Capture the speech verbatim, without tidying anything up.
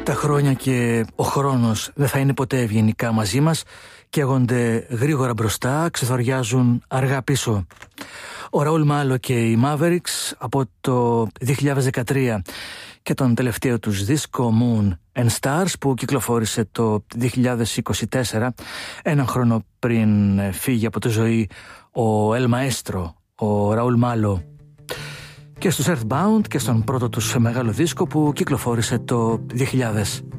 Τα χρόνια και ο χρόνος δεν θα είναι ποτέ ευγενικά μαζί μας, καίγονται γρήγορα μπροστά, ξεθοριάζουν αργά πίσω. Ο Ραούλ Μάλο και οι Mavericks από το δύο χιλιάδες δεκατρία και τον τελευταίο τους δίσκο Moon and Stars που κυκλοφόρησε το δύο χιλιάδες είκοσι τέσσερα, έναν χρόνο πριν φύγει από τη ζωή ο El Maestro, ο Ραούλ Μάλο, και στους Earthbound και στον πρώτο τους μεγάλο δίσκο που κυκλοφόρησε το δύο χιλιάδες.